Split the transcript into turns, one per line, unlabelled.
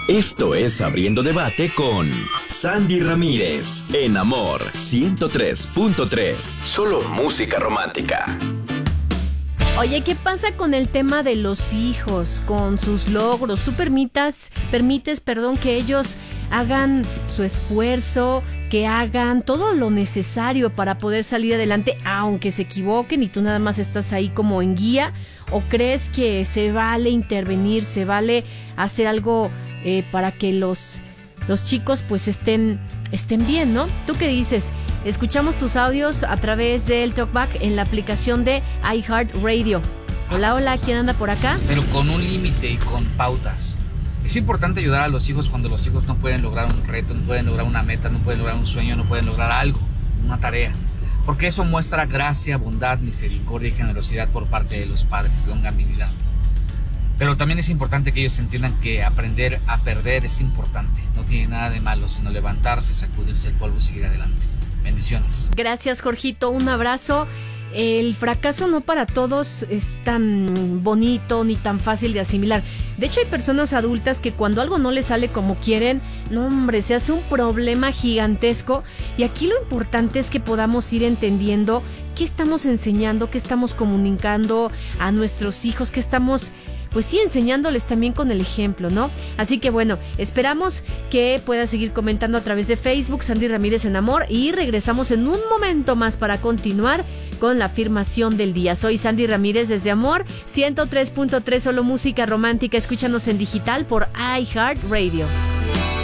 Esto es Abriendo Debate con Sandy Ramírez en Amor 103.3. Solo música romántica.
Oye, ¿qué pasa con el tema de los hijos, con sus logros? ¿Tú permites, que ellos hagan su esfuerzo, que hagan todo lo necesario para poder salir adelante, aunque se equivoquen y tú nada más estás ahí como en guía? ¿O crees que se vale intervenir, se vale hacer algo para que los chicos pues estén bien, ¿no? ¿Tú qué dices? Escuchamos tus audios a través del Talkback en la aplicación de iHeartRadio. Hola, ¿quién anda por acá?
Pero con un límite y con pautas. Es importante ayudar a los hijos cuando los hijos no pueden lograr un reto, no pueden lograr una meta, no pueden lograr un sueño, no pueden lograr algo, una tarea. Porque eso muestra gracia, bondad, misericordia y generosidad por parte de los padres, longanimidad. Pero también es importante que ellos entiendan que aprender a perder es importante. No tiene nada de malo, sino levantarse, sacudirse el polvo y seguir adelante. Bendiciones.
Gracias, Jorgito. Un abrazo. El fracaso no para todos es tan bonito ni tan fácil de asimilar. De hecho, hay personas adultas que cuando algo no les sale como quieren, no hombre, se hace un problema gigantesco. Y aquí lo importante es que podamos ir entendiendo qué estamos enseñando, qué estamos comunicando a nuestros hijos, qué estamos... pues sí, enseñándoles también con el ejemplo, ¿no? Así que bueno, esperamos que puedas seguir comentando a través de Facebook, Sandy Ramírez en Amor, y regresamos en un momento más para continuar con la afirmación del día. Soy Sandy Ramírez desde Amor 103.3, solo música romántica. Escúchanos en digital por iHeartRadio.